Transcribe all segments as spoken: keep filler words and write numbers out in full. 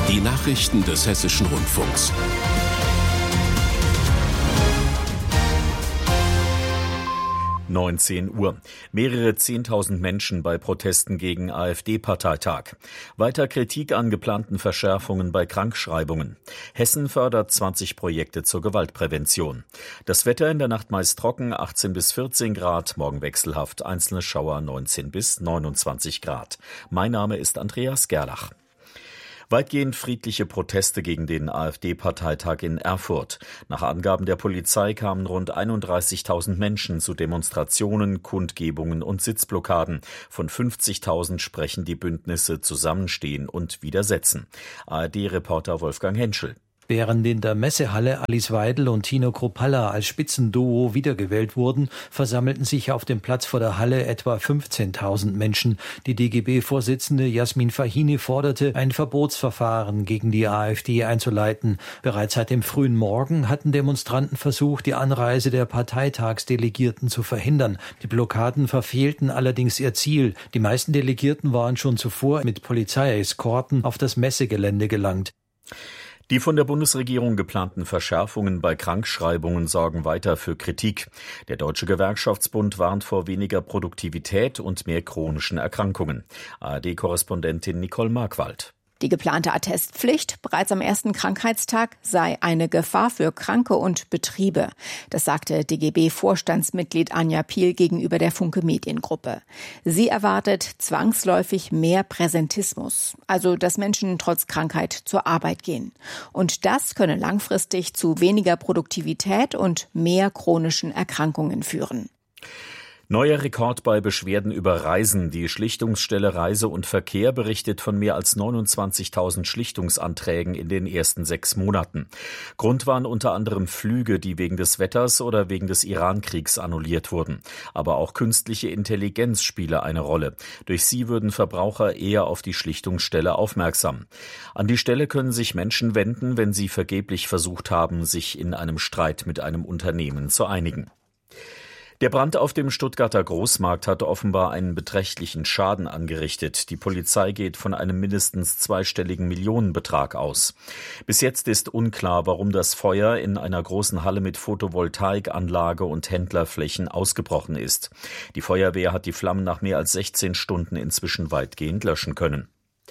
Die Nachrichten des Hessischen Rundfunks. neunzehn Uhr. Mehrere Zehntausend Menschen bei Protesten gegen AfD-Parteitag. Weiter Kritik an geplanten Verschärfungen bei Krankschreibungen. Hessen fördert zwanzig Projekte zur Gewaltprävention. Das Wetter in der Nacht meist trocken, achtzehn bis vierzehn Grad, morgen wechselhaft, einzelne Schauer neunzehn bis neunundzwanzig Grad. Mein Name ist Andreas Gerlach. Weitgehend friedliche Proteste gegen den AfD-Parteitag in Erfurt. Nach Angaben der Polizei kamen rund einunddreißigtausend Menschen zu Demonstrationen, Kundgebungen und Sitzblockaden. Von fünfzigtausend sprechen die Bündnisse Zusammenstehen und Widersetzen. A R D-Reporter Wolfgang Henschel. Während in der Messehalle Alice Weidel und Tino Kruppalla als Spitzenduo wiedergewählt wurden, versammelten sich auf dem Platz vor der Halle etwa fünfzehntausend Menschen. Die D G B-Vorsitzende Jasmin Fahini forderte, ein Verbotsverfahren gegen die AfD einzuleiten. Bereits seit dem frühen Morgen hatten Demonstranten versucht, die Anreise der Parteitagsdelegierten zu verhindern. Die Blockaden verfehlten allerdings ihr Ziel. Die meisten Delegierten waren schon zuvor mit Polizeieskorten auf das Messegelände gelangt. Die von der Bundesregierung geplanten Verschärfungen bei Krankschreibungen sorgen weiter für Kritik. Der Deutsche Gewerkschaftsbund warnt vor weniger Produktivität und mehr chronischen Erkrankungen. A R D-Korrespondentin Nicole Markwald. Die geplante Attestpflicht bereits am ersten Krankheitstag sei eine Gefahr für Kranke und Betriebe. Das sagte D G B-Vorstandsmitglied Anja Piel gegenüber der Funke Mediengruppe. Sie erwartet zwangsläufig mehr Präsentismus, also dass Menschen trotz Krankheit zur Arbeit gehen. Und das könne langfristig zu weniger Produktivität und mehr chronischen Erkrankungen führen. Neuer Rekord bei Beschwerden über Reisen. Die Schlichtungsstelle Reise und Verkehr berichtet von mehr als neunundzwanzigtausend Schlichtungsanträgen in den ersten sechs Monaten. Grund waren unter anderem Flüge, die wegen des Wetters oder wegen des Iran-Kriegs annulliert wurden. Aber auch künstliche Intelligenz spiele eine Rolle. Durch sie würden Verbraucher eher auf die Schlichtungsstelle aufmerksam. An die Stelle können sich Menschen wenden, wenn sie vergeblich versucht haben, sich in einem Streit mit einem Unternehmen zu einigen. Der Brand auf dem Stuttgarter Großmarkt hat offenbar einen beträchtlichen Schaden angerichtet. Die Polizei geht von einem mindestens zweistelligen Millionenbetrag aus. Bis jetzt ist unklar, warum das Feuer in einer großen Halle mit Photovoltaikanlage und Händlerflächen ausgebrochen ist. Die Feuerwehr hat die Flammen nach mehr als sechzehn Stunden inzwischen weitgehend löschen können.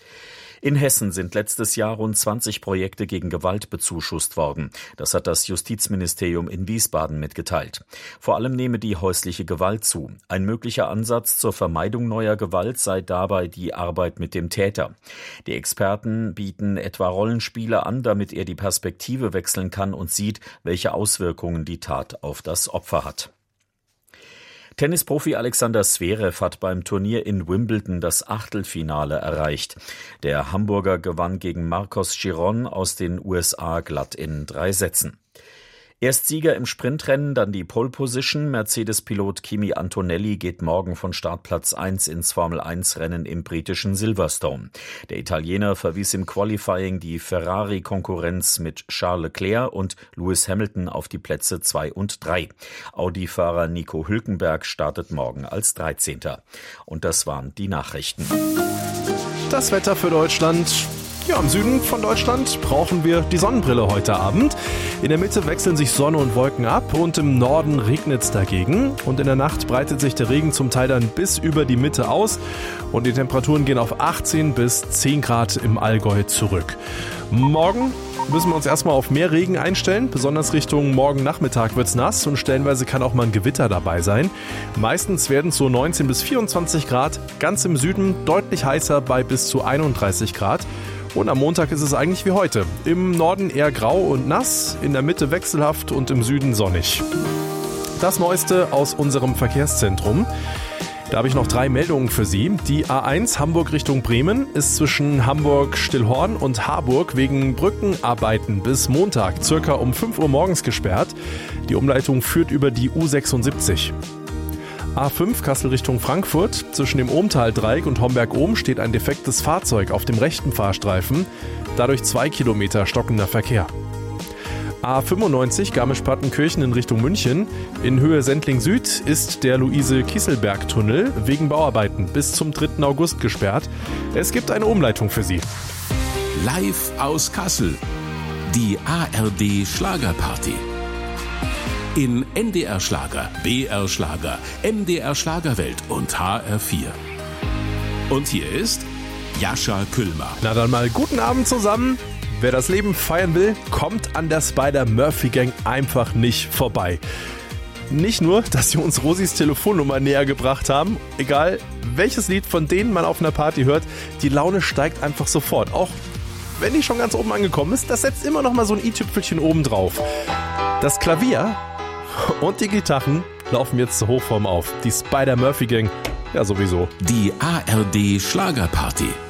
In Hessen sind letztes Jahr rund zwanzig Projekte gegen Gewalt bezuschusst worden. Das hat das Justizministerium in Wiesbaden mitgeteilt. Vor allem nehme die häusliche Gewalt zu. Ein möglicher Ansatz zur Vermeidung neuer Gewalt sei dabei die Arbeit mit dem Täter. Die Experten bieten etwa Rollenspiele an, damit er die Perspektive wechseln kann und sieht, welche Auswirkungen die Tat auf das Opfer hat. Tennisprofi Alexander Zverev hat beim Turnier in Wimbledon das Achtelfinale erreicht. Der Hamburger gewann gegen Marcos Giron aus den U S A glatt in drei Sätzen. Erst Sieger im Sprintrennen, dann die Pole Position. Mercedes-Pilot Kimi Antonelli geht morgen von Startplatz eins ins Formel eins Rennen im britischen Silverstone. Der Italiener verwies im Qualifying die Ferrari-Konkurrenz mit Charles Leclerc und Lewis Hamilton auf die Plätze zwei und drei. Audi-Fahrer Nico Hülkenberg startet morgen als dreizehnter. Und das waren die Nachrichten. Das Wetter für Deutschland. Ja, im Süden von Deutschland brauchen wir die Sonnenbrille heute Abend. In der Mitte wechseln sich Sonne und Wolken ab und im Norden regnet es dagegen. Und in der Nacht breitet sich der Regen zum Teil dann bis über die Mitte aus und die Temperaturen gehen auf achtzehn bis zehn Grad im Allgäu zurück. Morgen müssen wir uns erstmal auf mehr Regen einstellen. Besonders Richtung morgen Nachmittag wird's nass und stellenweise kann auch mal ein Gewitter dabei sein. Meistens werden es so neunzehn bis vierundzwanzig Grad. Ganz im Süden deutlich heißer bei bis zu einunddreißig Grad. Und am Montag ist es eigentlich wie heute. Im Norden eher grau und nass, in der Mitte wechselhaft und im Süden sonnig. Das Neueste aus unserem Verkehrszentrum. Da habe ich noch drei Meldungen für Sie. Die A eins Hamburg Richtung Bremen ist zwischen Hamburg-Stillhorn und Harburg wegen Brückenarbeiten bis Montag circa um fünf Uhr morgens gesperrt. Die Umleitung führt über die U sechsundsiebzig. A fünf Kassel Richtung Frankfurt. Zwischen dem Ohmtal-Dreieck und Homberg-Ohm steht ein defektes Fahrzeug auf dem rechten Fahrstreifen. Dadurch zwei Kilometer stockender Verkehr. A fünfundneunzig Garmisch-Partenkirchen in Richtung München. In Höhe Sendling Süd ist der Luise-Kieselberg-Tunnel wegen Bauarbeiten bis zum dritten August gesperrt. Es gibt eine Umleitung für Sie. Live aus Kassel. Die A R D Schlagerparty. In N D R Schlager, B R Schlager, M D R Schlagerwelt und H R vier. Und hier ist Jascha Küllmer. Na dann mal guten Abend zusammen. Wer das Leben feiern will, kommt an der Spider-Murphy-Gang einfach nicht vorbei. Nicht nur, dass sie uns Rosis Telefonnummer näher gebracht haben, egal welches Lied von denen man auf einer Party hört, die Laune steigt einfach sofort. Auch wenn die schon ganz oben angekommen ist, das setzt immer noch mal so ein i-Tüpfelchen oben drauf. Das Klavier und die Gitarren laufen jetzt zur Hochform auf. Die Spider-Murphy-Gang, ja sowieso. Die A R D Schlagerparty.